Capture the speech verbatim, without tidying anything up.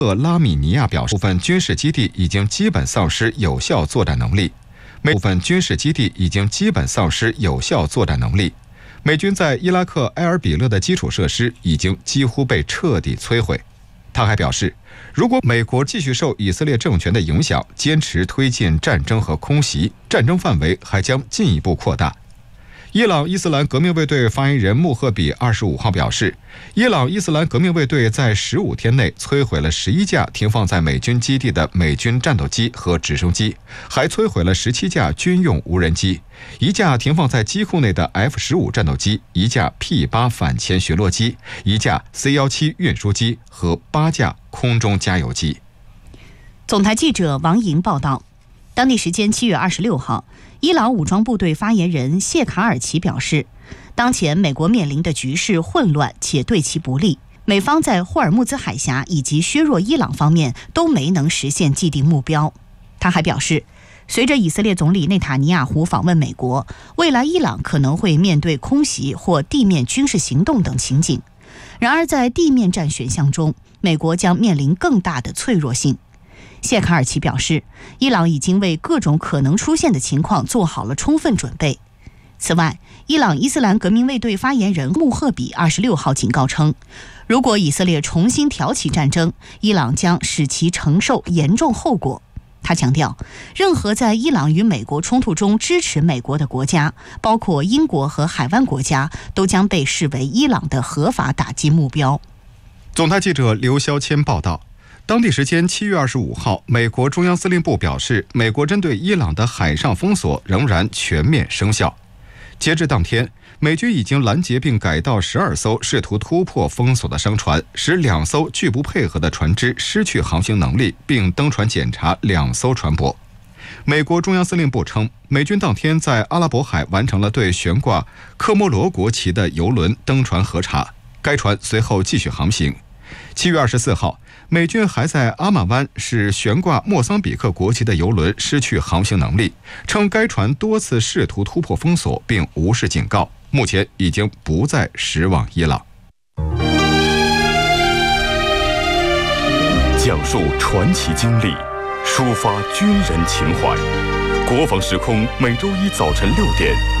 拉米尼亚表示，部分军事基地已经基本丧失有效作战能力。部分军事基地已经基本丧失有效作战能力。美军在伊拉克埃尔比勒的基础设施已经几乎被彻底摧毁。他还表示，如果美国继续受以色列政权的影响，坚持推进战争和空袭，战争范围还将进一步扩大。伊朗伊斯兰革命卫队发言人穆赫比二十五号表示，伊朗伊斯兰革命卫队在十五天内摧毁了十一架停放在美军基地的美军战斗机和直升机，还摧毁了十七架军用无人机，一架停放在机库内的 F 十五 战斗机，一架 P 八 反潜巡逻机，一架 C 十七 运输机和八架空中加油机。 总台记者王莹报道，当地时间七月二十六号，伊朗武装部队发言人谢卡尔奇表示，当前美国面临的局势混乱且对其不利，美方在霍尔木兹海峡以及削弱伊朗方面都没能实现既定目标。他还表示，随着以色列总理内塔尼亚胡访问美国，未来伊朗可能会面对空袭或地面军事行动等情景。然而在地面战选项中，美国将面临更大的脆弱性。谢卡尔奇表示，伊朗已经为各种可能出现的情况做好了充分准备。此外，伊朗伊斯兰革命卫队发言人穆赫比二十六号警告称，如果以色列重新挑起战争，伊朗将使其承受严重后果。他强调，任何在伊朗与美国冲突中支持美国的国家，包括英国和海湾国家，都将被视为伊朗的合法打击目标。 总台记者刘肖谦报道，当地时间七月二十五号，美国中央司令部表示，美国针对伊朗的海上封锁仍然全面生效。截至当天，美军已经拦截并改道十二艘试图突破封锁的商船，使两艘拒不配合的船只失去航行能力，并登船检查两艘船舶。美国中央司令部称，美军当天在阿拉伯海完成了对悬挂科摩罗国旗的油轮登船核查，该船随后继续航行。七月二十四号，美军还在阿马湾使悬挂莫桑比克国旗的油轮失去航行能力，称该船多次试图突破封锁并无视警告，目前已经不再驶往伊朗。 讲述传奇经历，抒发军人情怀。国防时空每周一早晨六点